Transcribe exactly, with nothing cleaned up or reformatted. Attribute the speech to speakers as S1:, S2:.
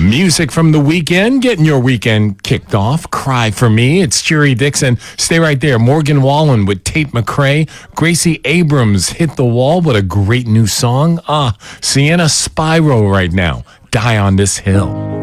S1: Music from the weekend, getting your weekend kicked off. Cry for Me. It's Cheery Dixon. Stay right there. Morgan Wallen with Tate McRae. Gracie Abrams hit the wall. What a great new song. Ah, Sienna Spyro right now. Die on This Hill.